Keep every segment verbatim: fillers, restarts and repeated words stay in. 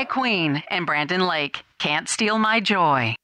Mariah Queen and Brandon Lake. Can't Steal My Joy.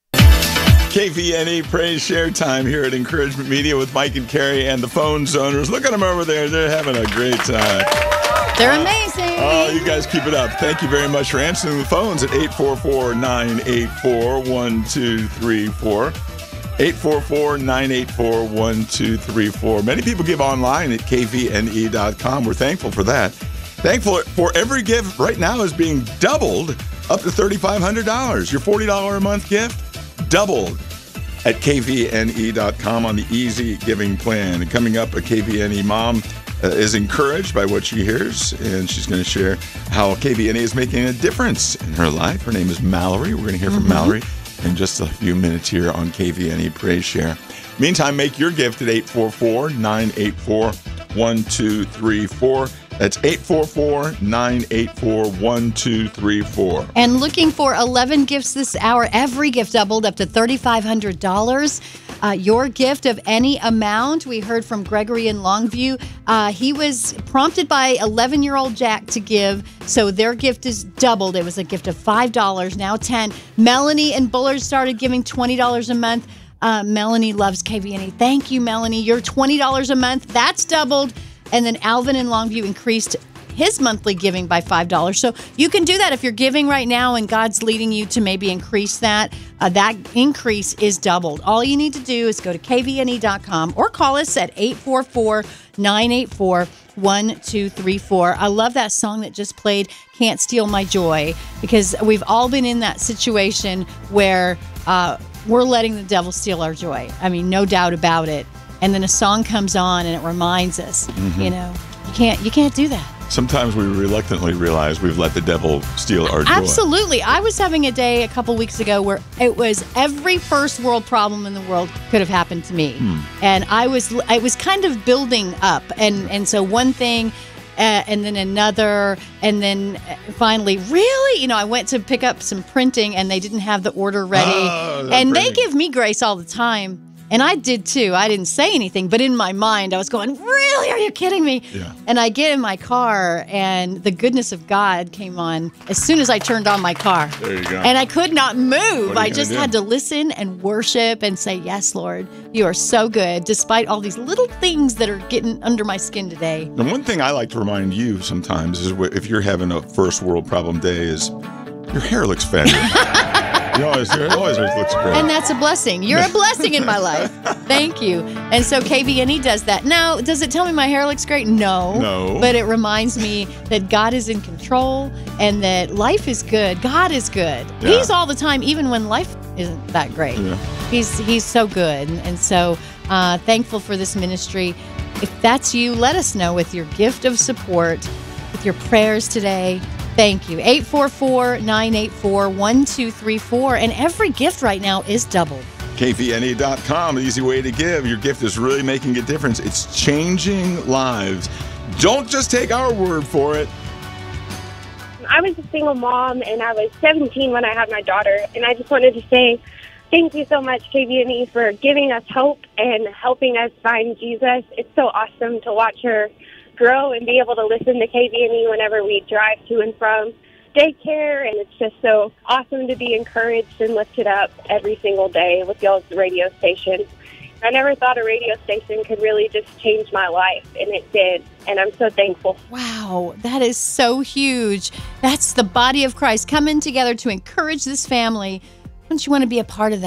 K V N E Praise Share Time here at Encouragement Media with Mike and Carrie and the phone zoners. Look at them over there. They're having a great time. They're amazing. Oh, you guys keep it up. Thank you very much for answering the phones at eight four four, nine eight four, one two three four. eight four four, nine eight four, one two three four. Many people give online at K V N E dot com. We're thankful for that. Thankful for every gift right now is being doubled up to three thousand five hundred dollars. Your forty dollars a month gift, doubled at K V N E dot com on the Easy Giving Plan. And coming up, a K V N E mom uh, is encouraged by what she hears, and she's going to share how K V N E is making a difference in her life. Her name is Mallory. We're going to hear from mm-hmm. Mallory in just a few minutes here on K V N E Praise Share. Meantime, make your gift at eight four four, nine eight four, one two three four. That's eight four four, nine eight four, one two three four. And looking for eleven gifts this hour. Every gift doubled up to three thousand five hundred dollars. Uh, your gift of any amount. We heard from Gregory in Longview. Uh, he was prompted by eleven-year-old Jack to give, so their gift is doubled. It was a gift of five dollars, now ten dollars. Melanie and Bullard started giving twenty dollars a month. Uh, Melanie loves K V N E. Thank you, Melanie. You're twenty dollars a month. That's doubled. And then Alvin in Longview increased his monthly giving by five dollars. So you can do that if you're giving right now and God's leading you to maybe increase that. Uh, that increase is doubled. All you need to do is go to K V N E dot com or call us at eight four four, nine eight four, one two three four. I love that song that just played, Can't Steal My Joy, because we've all been in that situation where uh, we're letting the devil steal our joy. I mean, no doubt about it. And then a song comes on and it reminds us, mm-hmm. you know, you can't you can't do that. Sometimes we reluctantly realize we've let the devil steal our joy. Absolutely. I was having a day a couple weeks ago where it was every first world problem in the world could have happened to me. Hmm. And I was I was kind of building up. And, and so one thing uh, and then another. And then finally, really, you know, I went to pick up some printing and they didn't have the order ready. Oh, and printing. They give me grace all the time. And I did too. I didn't say anything, but in my mind, I was going, really? Are you kidding me? Yeah. And I get in my car, and the goodness of God came on as soon as I turned on my car. There you go. And I could not move. I just do? had to listen and worship and say, yes, Lord, you are so good, despite all these little things that are getting under my skin today. And one thing I like to remind you sometimes is if you're having a first world problem day is your hair looks fabulous. It always, it always looks great. And that's a blessing. You're a blessing in my life. Thank you. And so K V N E does that. Now, does it tell me my hair looks great? No. No. But it reminds me that God is in control and that life is good. God is good. Yeah. He's all the time, even when life isn't that great. Yeah. He's he's so good. And, and so uh, thankful for this ministry. If that's you, let us know with your gift of support, with your prayers today. Thank you. eight four four, nine eight four, one two three four. And every gift right now is doubled. K V N E dot com, the easy way to give. Your gift is really making a difference. It's changing lives. Don't just take our word for it. I was a single mom, and I was seventeen when I had my daughter. And I just wanted to say thank you so much, K V N E, for giving us hope and helping us find Jesus. It's so awesome to watch her grow and be able to listen to K V N E whenever we drive to and from daycare, and it's just so awesome to be encouraged and lifted up every single day with y'all's radio station. I never thought a radio station could really just change my life, and it did, and I'm so thankful. Wow, that is so huge. That's the body of Christ coming together to encourage this family. Don't you want to be a part of that?